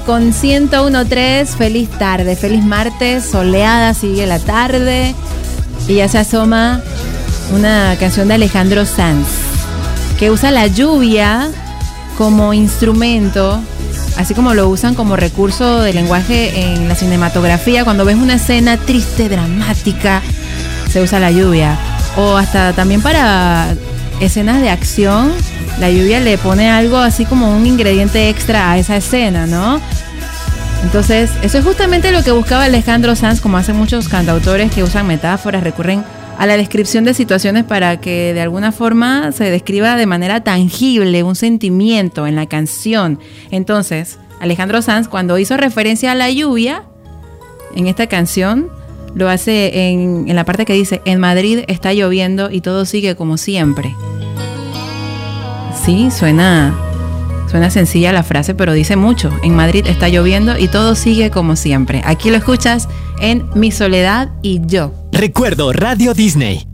con 101.3. Feliz tarde, feliz martes, soleada, sigue la tarde. Y ya se asoma una canción de Alejandro Sanz, que usa la lluvia como instrumento, así como lo usan como recurso de lenguaje en la cinematografía. Cuando ves una escena triste, dramática, se usa la lluvia. O hasta también para escenas de acción, la lluvia le pone algo así como un ingrediente extra a esa escena, ¿no? Entonces, eso es justamente lo que buscaba Alejandro Sanz, como hacen muchos cantautores que usan metáforas, recurren a la descripción de situaciones para que de alguna forma se describa de manera tangible un sentimiento en la canción. Entonces, Alejandro Sanz, cuando hizo referencia a la lluvia en esta canción, lo hace en la parte que dice: en Madrid está lloviendo y todo sigue como siempre. Sí, suena sencilla la frase, pero dice mucho. En Madrid está lloviendo y todo sigue como siempre. Aquí lo escuchas en Mi Soledad y Yo. Recuerdo Radio Disney.